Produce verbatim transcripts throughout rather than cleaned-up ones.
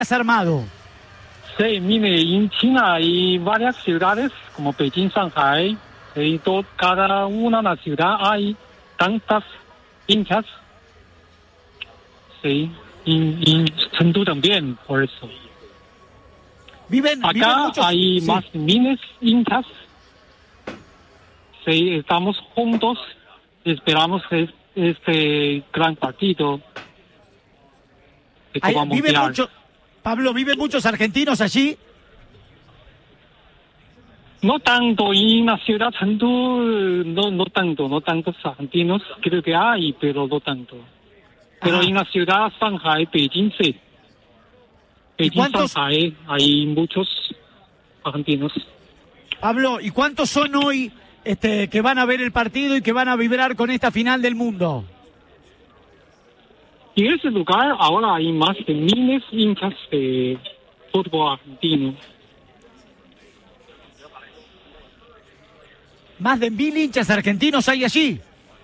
has armado? Sí, mire, en China hay varias ciudades como Beijing, Shanghai, y todo, cada una de las ciudades hay tantas hinchas. Sí, y en Chengdu también, por eso. Viven, Acá viven muchos, hay sí. más miles hinchas. Sí, estamos juntos, esperamos este, este gran partido de Hay- Copa viven Mundial. mucho, Pablo, ¿viven muchos argentinos allí? No tanto en la ciudad Chengdu, no, no tanto, no tantos argentinos, creo que hay, pero no tanto. Pero Ajá. en la ciudad Shanghai, Beijing, sí. Beijing, cuántos- Shanghai, hay muchos argentinos. Pablo, ¿y cuántos son hoy este, que van a ver el partido y que van a vibrar con esta final del mundo? En ese lugar ahora hay más de miles hinchas de fútbol argentino. Más de mil hinchas argentinos hay allí.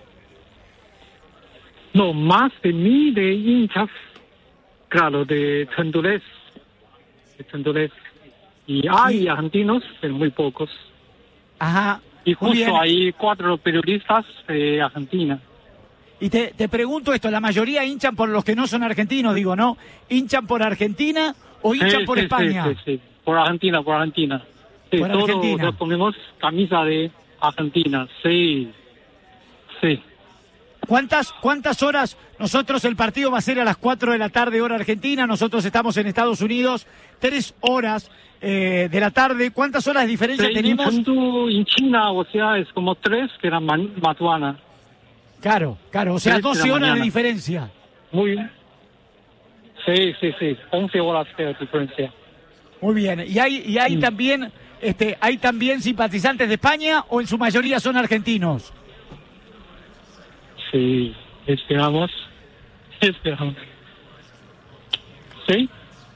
No, más de mil de hinchas, claro, de Chengdulés. De Chengdulés. Y hay Sí. argentinos, pero muy pocos. Ajá. Y Muy bien. justo hay cuatro periodistas de Argentina. Y te, te pregunto esto, ¿la mayoría hinchan por los que no son argentinos, digo, no? ¿Hinchan por Argentina o hinchan Sí, por sí, España? Sí, sí, sí, por Argentina, por Argentina. Sí, Por todos Argentina. nos ponemos camisa de Argentina, sí, sí. ¿Cuántas, ¿Cuántas horas? Nosotros el partido va a ser a las cuatro de la tarde, hora argentina. Nosotros estamos en Estados Unidos, tres horas eh, de la tarde. ¿Cuántas horas de diferencia Sí, en tenemos? Chengdu, en China, o sea, es como tres que eran man- Matuana. Claro, claro, o sea, Tres de la doce horas de mañana. diferencia. Muy bien. Sí, sí, sí, once horas de diferencia. Muy bien. ¿Y hay, y hay Mm. también, este, hay también simpatizantes de España o en su mayoría son argentinos? Sí, esperamos, esperamos. Sí.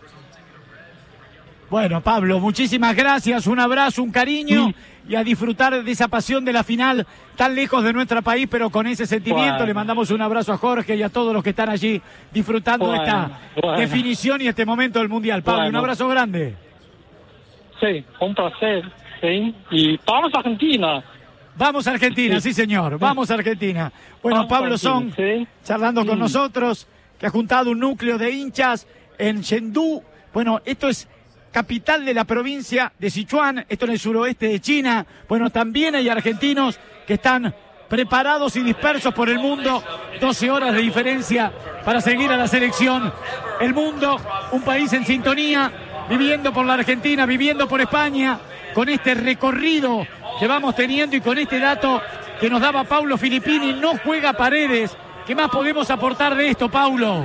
Bueno, Pablo, muchísimas gracias, un abrazo, un cariño Mm. y a disfrutar de esa pasión de la final tan lejos de nuestro país, pero con ese sentimiento. Bueno. Le mandamos un abrazo a Jorge y a todos los que están allí disfrutando de Bueno, esta bueno. definición y este momento del Mundial. Pablo, un Bueno. abrazo grande. Sí, un placer. Sí. Y vamos a Argentina. Vamos a Argentina, sí, Sí. señor, vamos a Argentina. Bueno, Vamos a Pablo Song, Argentina, sí. charlando con Mm. nosotros, que ha juntado un núcleo de hinchas en Chengdu. Bueno, esto es capital de la provincia de Sichuan, esto en el suroeste de China. Bueno, también hay argentinos que están preparados y dispersos por el mundo. doce horas de diferencia para seguir a la selección. El mundo, un país en sintonía, viviendo por la Argentina, viviendo por España, con este recorrido que vamos teniendo y con este dato que nos daba Paulo Filippini, no juega Paredes. ¿Qué más podemos aportar de esto, Paulo?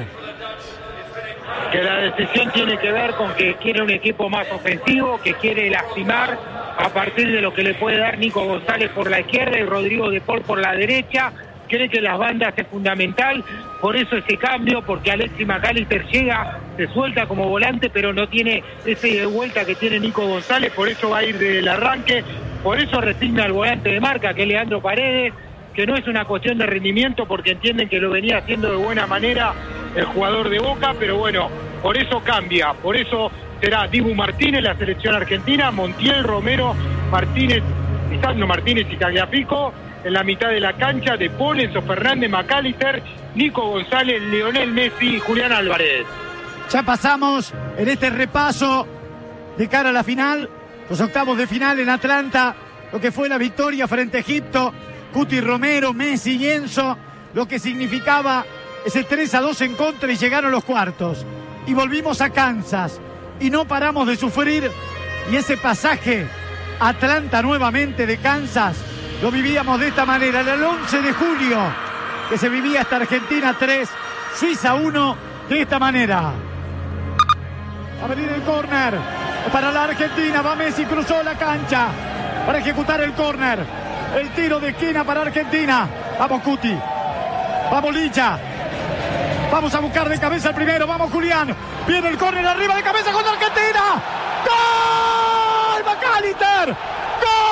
Que la decisión tiene que ver con que quiere un equipo más ofensivo, que quiere lastimar a partir de lo que le puede dar Nico González por la izquierda y Rodrigo de Paul por la derecha. Cree que las bandas es fundamental, por eso ese cambio, porque Alexis McAllister llega, se suelta como volante, pero no tiene ese ida y vuelta que tiene Nico González, por eso va a ir del arranque, por eso resigna al volante de marca, que es Leandro Paredes, que no es una cuestión de rendimiento, porque entienden que lo venía haciendo de buena manera el jugador de Boca, pero bueno, por eso cambia, por eso será Dibu Martínez, la selección argentina, Montiel, Romero, Martínez, Lisandro Martínez y Tagliafico, en la mitad de la cancha, De Paul, Enzo Fernández, McAllister, Nico González, Lionel Messi y Julián Álvarez. Ya pasamos en este repaso de cara a la final, los octavos de final en Atlanta, lo que fue la victoria frente a Egipto, Cuti Romero, Messi y Enzo, lo que significaba ese tres a dos en contra y llegaron los cuartos. Y volvimos a Kansas y no paramos de sufrir, y ese pasaje a Atlanta nuevamente de Kansas lo vivíamos de esta manera, el once de julio, que se vivía hasta Argentina tres, Suiza uno, de esta manera. A venir el córner para la Argentina, va Messi, cruzó la cancha para ejecutar el córner, el tiro de esquina para Argentina. Vamos Cuti, vamos Licha, vamos a buscar de cabeza el primero, vamos Julián, viene el córner arriba de cabeza contra Argentina. ¡Gol! ¡McAllister! ¡Gol!